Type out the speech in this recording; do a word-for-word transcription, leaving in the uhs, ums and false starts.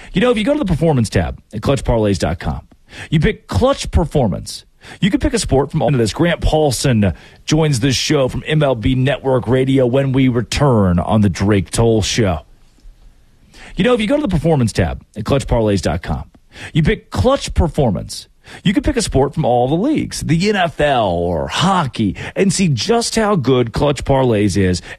You know, if you go to the Performance tab at clutch parlays dot com, you pick Clutch Performance. You can pick a sport from all of this. Grant Paulson joins the show from M L B Network Radio when we return on the Drake Toll Show. You know, if you go to the Performance tab at clutch parlays dot com, you pick Clutch Performance. You can pick a sport from all the leagues, the N F L or hockey, and see just how good Clutch Parlays is